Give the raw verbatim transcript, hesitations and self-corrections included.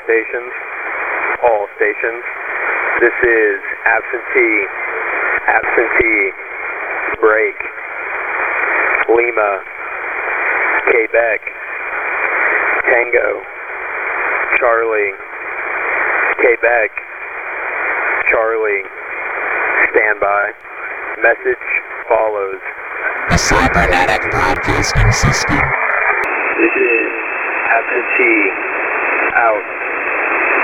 stations, all stations. This is absentee, absentee, break, Lima, Quebec, Tango, Charlie, Quebec, Charlie, standby. Message follows. The cybernetic broadcasting system. This is absentee, out.